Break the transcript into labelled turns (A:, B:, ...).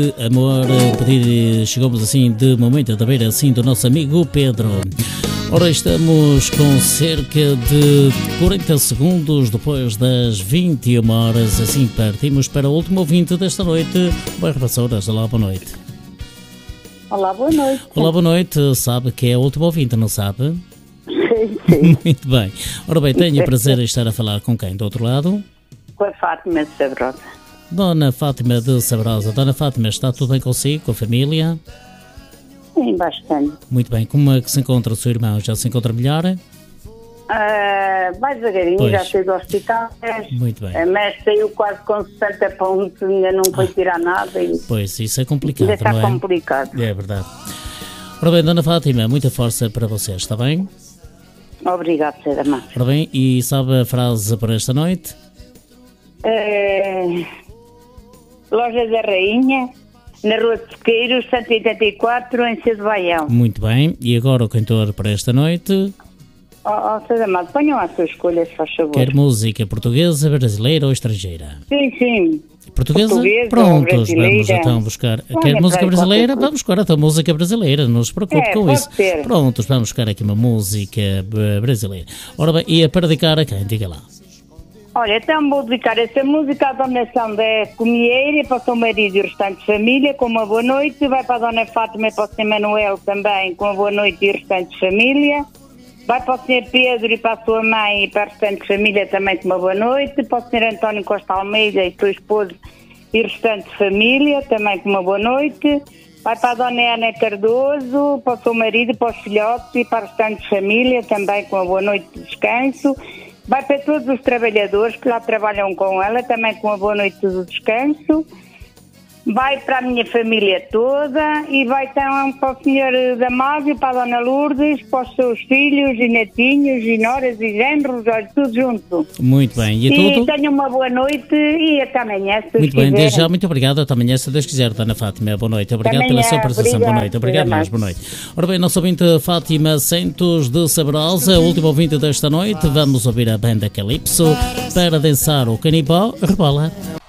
A: Amor, chegamos assim de momento da beira assim do nosso amigo Pedro. Ora, estamos com cerca de 40 segundos depois das 21 horas, assim partimos para o último ouvinte desta noite. Boa repassoras, olá, boa noite.
B: Olá, boa noite.
A: Olá, boa noite, sabe que é o último ouvinte, não sabe?
B: Sim.
A: Muito bem. Ora bem, tenho o prazer de estar a falar com quem do outro lado?
B: Com a Fátima de Sabrosa.
A: Dona Fátima de Sabrosa. Dona Fátima, está tudo bem consigo, com a família?
B: Sim, bastante.
A: Muito bem. Como é que se encontra o seu irmão? Já se encontra melhor?
B: Mais devagarinho,
A: Pois.
B: já saiu do hospital.
A: Muito bem.
B: Mas saiu quase com 60 pontos, ainda não foi tirar nada. E
A: Pois, isso é complicado,
B: ainda está
A: não é?
B: complicado.
A: É verdade. Ora bem, Dona Fátima, muita força para vocês, está bem?
B: Obrigado, Seda Mãe.
A: Ora bem, e sabe a frase para esta noite?
B: Loja da Rainha, na Rua de Sequeiros, 184, em Cedo Baião.
A: Muito bem. E agora o cantor para esta noite?
B: Seda Mãe, ponham a sua escolha, se faz favor.
A: Quer música portuguesa, brasileira ou estrangeira?
B: Sim, sim.
A: Portuguesa?
B: Portuguesa ou
A: Prontos,
B: brasileira?
A: vamos então buscar.
B: Olha,
A: Quer música
B: para
A: brasileira?
B: qualquer coisa.
A: Vamos buscar então música brasileira, não se preocupe com
B: pode
A: isso.
B: ser.
A: Prontos, vamos buscar aqui uma música brasileira. Ora bem, e é para dedicar a quem? Diga lá.
B: Olha, então vou dedicar essa música à Dona Sandé Comieira, para o seu marido e o restante família, com uma boa noite. Vai para a Dona Fátima e para o Sr. Manuel também, com uma boa noite e o restante família. Vai para o Sr. Pedro e para a sua mãe e para a restante família também com uma boa noite. Para o Sr. António Costa Almeida e sua esposa e restante família também com uma boa noite. Vai para a Dona Ana Cardoso, para o seu marido, para os filhotes e para a restante família também com uma boa noite de descanso. Vai para todos os trabalhadores que lá trabalham com ela também com uma boa noite de descanso. Vai para a minha família toda e vai então para o Sr. Damásio, para a Dona Lourdes, para os seus filhos e netinhos e noras e genros, olha, tudo junto.
A: Muito bem. E tudo?
B: Tenham uma boa noite e até amanhã, se Deus
A: Muito bem,
B: quiserem.
A: desde já muito obrigado. Até amanhã, se Deus quiser, Dona Fátima. Boa noite. Obrigado
B: Até
A: pela
B: amanhã.
A: sua participação. Boa noite. Obrigado
B: Obrigada.
A: mais. Boa noite. Ora bem, nosso ouvinte Fátima Santos de Sabrosa, último ouvinte desta noite. Vamos ouvir a banda Calypso para dançar o Canibal Rebola.